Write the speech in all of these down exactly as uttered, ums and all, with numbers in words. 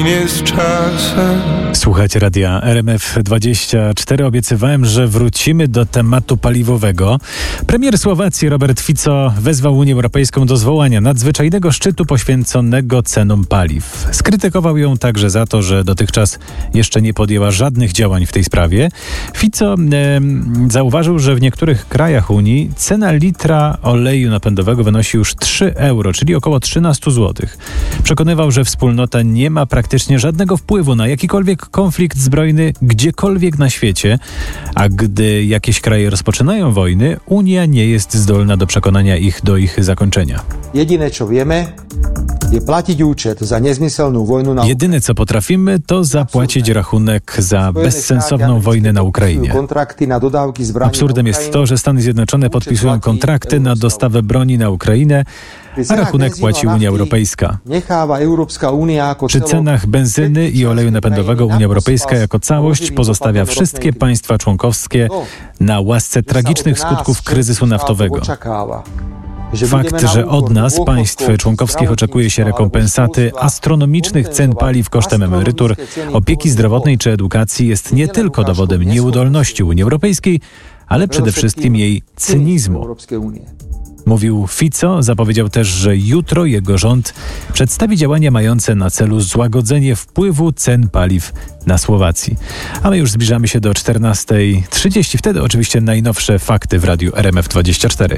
Jest czasem. Słuchajcie radia R M F dwadzieścia cztery. Obiecywałem, że wrócimy do tematu paliwowego. Premier Słowacji Robert Fico wezwał Unię Europejską do zwołania nadzwyczajnego szczytu poświęconego cenom paliw. Skrytykował ją także za to, że dotychczas jeszcze nie podjęła żadnych działań w tej sprawie. Fico e, zauważył, że w niektórych krajach Unii cena litra oleju napędowego wynosi już trzy euro, czyli około trzynaście złotych. Przekonywał, że wspólnota nie ma praktycznie żadnego wpływu na jakikolwiek konflikt zbrojny gdziekolwiek na świecie, a gdy jakieś kraje rozpoczynają wojny, Unia nie jest zdolna do przekonania ich do ich zakończenia. Jedyne, co wiemy, je płacić účet za niezmyselną wojnę na Jedyne, co potrafimy, to zapłacić rachunek za bezsensowną wojnę na Ukrainie. Absurdem jest to, że Stany Zjednoczone podpisują kontrakty na dostawę broni na Ukrainę, a rachunek płaci Unia Europejska. Przy cenach benzyny i oleju napędowego Unia Europejska jako całość pozostawia wszystkie państwa członkowskie na łasce tragicznych skutków kryzysu naftowego. Fakt, że od nas, państw członkowskich, oczekuje się rekompensaty astronomicznych cen paliw kosztem emerytur, opieki zdrowotnej czy edukacji, jest nie tylko dowodem nieudolności Unii Europejskiej, ale przede wszystkim jej cynizmu. Mówił Fico, zapowiedział też, że jutro jego rząd przedstawi działania mające na celu złagodzenie wpływu cen paliw na Słowacji. A my już zbliżamy się do czternasta trzydzieści. Wtedy oczywiście najnowsze fakty w radiu R M F dwadzieścia cztery.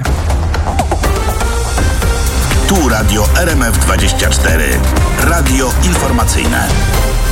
Tu radio R M F dwadzieścia cztery. Radio informacyjne.